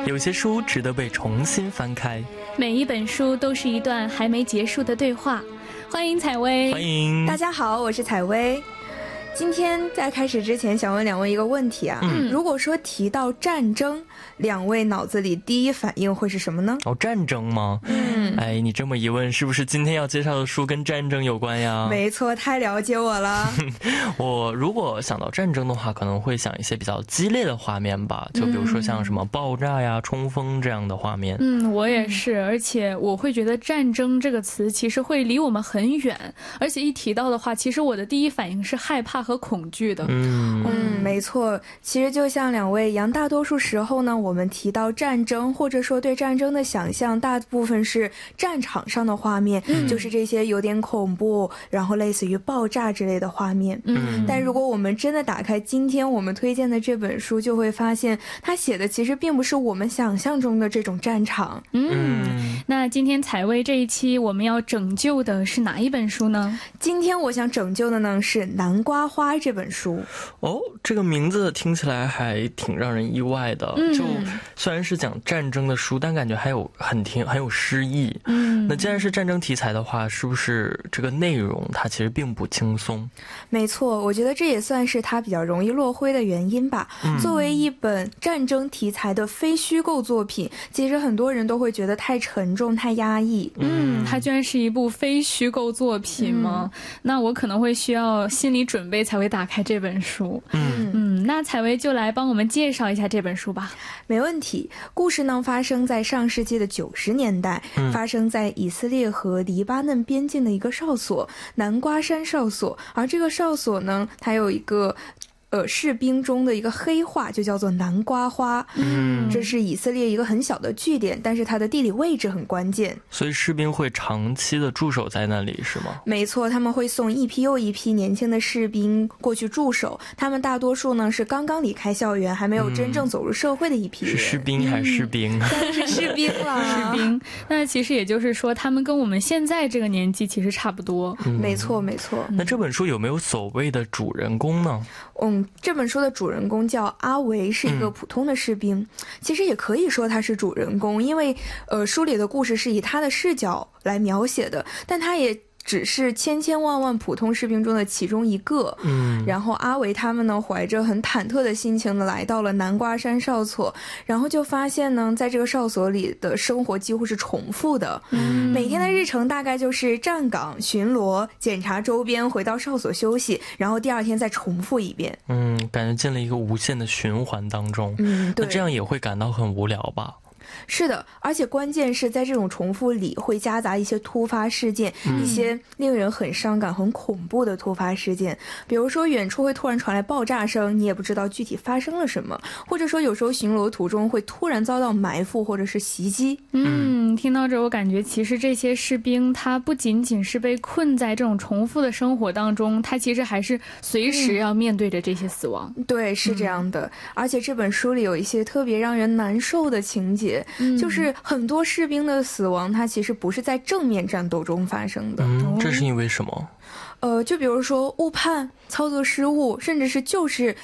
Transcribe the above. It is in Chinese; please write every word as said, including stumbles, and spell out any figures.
有些书值得被重新翻开， 每一本书都是一段还没结束的对话。欢迎采薇。 欢迎大家好，我是采薇。今天在开始之前想问两位一个问题啊、嗯、如果说提到战争，两位脑子里第一反应会是什么呢？ 哦，战争吗？嗯，哎，你这么一问，是不是今天要介绍的书跟战争有关呀？ 没错，太了解我了。 我如果想到战争的话，可能会想一些比较激烈的画面吧，就比如说像什么爆炸呀、冲锋这样的画面。 嗯，我也是，而且我会觉得战争这个词其实会离我们很远，而且一提到的话，其实我的第一反应是害怕和恐惧的。 嗯嗯，没错，其实就像两位一样，大多数时候呢，我们提到战争，或者说对战争的想象，大部分是战场上的画面、嗯、就是这些有点恐怖，然后类似于爆炸之类的画面。嗯，但如果我们真的打开今天我们推荐的这本书，就会发现它写的其实并不是我们想象中的这种战场。 嗯，那今天采薇这一期我们要拯救的是哪一本书呢？ 今天我想拯救的呢是《南瓜花》这本书。 哦，这个名字听起来还挺让人意外的、嗯、就虽然是讲战争的书，但感觉还有很挺很有诗意。嗯，那既然是战争题材的话，是不是这个内容它其实并不轻松？ 没错，我觉得这也算是它比较容易落灰的原因吧、嗯、作为一本战争题材的非虚构作品，其实很多人都会觉得太沉重太压抑。 嗯，它居然是一部非虚构作品吗、嗯、那我可能会需要心理准备才会打开这本书。嗯嗯，那采薇就来帮我们介绍一下这本书吧。 没问题。故事呢发生在上世纪的九十年代、嗯、发生在以色列和黎巴嫩边境的一个哨所，南瓜山哨所。而这个哨所呢，它有一个呃，士兵中的一个黑话，就叫做南瓜花。嗯，这是以色列一个很小的据点，但是它的地理位置很关键， 所以士兵会长期的驻守在那里，是吗？ 没错，他们会送一批又一批年轻的士兵过去驻守，他们大多数呢是刚刚离开校园，还没有真正走入社会的一批人。 是士兵还是士兵？ 当然是士兵了。 士兵。那其实也就是说，他们跟我们现在这个年纪其实差不多。 嗯、没错，没错。 那这本书有没有所谓的主人公呢？ 嗯，这本书的主人公叫阿维，是一个普通的士兵、嗯、其实也可以说他是主人公，因为呃，书里的故事是以他的视角来描写的，但他也只是千千万万普通士兵中的其中一个。嗯，然后阿维他们呢，怀着很忐忑的心情的来到了南瓜山哨所，然后就发现呢，在这个哨所里的生活几乎是重复的。嗯，每天的日程大概就是站岗、巡逻、检查周边，回到哨所休息，然后第二天再重复一遍。 嗯，感觉进了一个无限的循环当中。 嗯，对， 那这样也会感到很无聊吧？ 是的，而且关键是在这种重复里会夹杂一些突发事件、嗯、一些令人很伤感很恐怖的突发事件，比如说远处会突然传来爆炸声，你也不知道具体发生了什么，或者说有时候巡逻途中会突然遭到埋伏或者是袭击。 嗯，听到这我感觉其实这些士兵他不仅仅是被困在这种重复的生活当中，他其实还是随时要面对着这些死亡。 嗯、对，是这样的、嗯、而且这本书里有一些特别让人难受的情节，就是很多士兵的死亡它其实不是在正面战斗中发生的。 嗯，这是因为什么？ 呃，就比如说误判、操作失误，甚至是就是